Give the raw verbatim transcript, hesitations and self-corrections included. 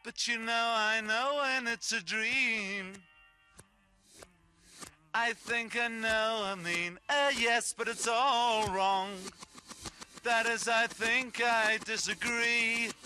But you know I know when it's a dream. I think I know, I mean, uh, yes, but it's all wrong. That is, I think I disagree.